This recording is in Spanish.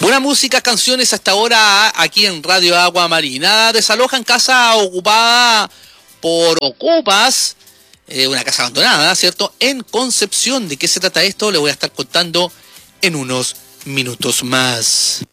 Buena música, canciones hasta ahora aquí en Radio Agua Marina. Desalojan casa ocupada por ocupas, una casa abandonada, ¿cierto? En Concepción. ¿De qué se trata esto? Le voy a estar contando en unos minutos más.